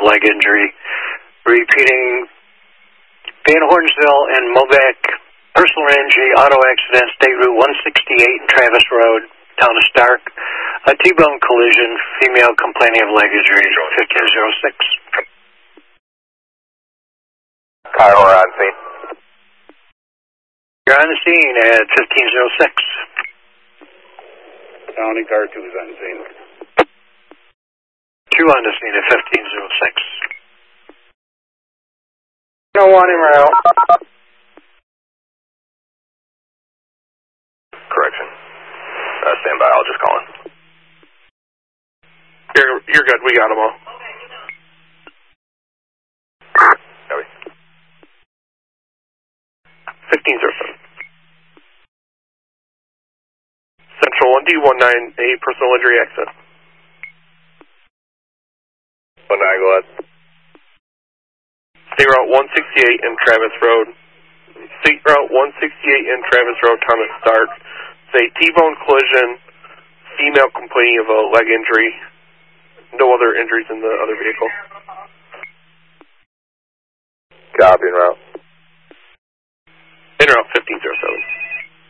leg injury. Repeating, Van Hornsville and Movac, personal injury, auto accident, State Route 168 and Travis Road, town of Stark. A T-bone collision, female complaining of leg injury, 1506. Car or on scene. You're on the scene at 1506. County car 2 is on scene. 2 on the scene at 1506. No one in rail. Correction. Stand by, I'll just call in. You're good, we got them all. Copy. 1507. Central 1D19, a personal injury accident. 19, go ahead. State Route 168 and Travis Road. State Route 168 and Travis Road, town of Stark. Say T-bone collision, female complaining of a leg injury. No other injuries in the other vehicle. Copy, en route. In route 1507.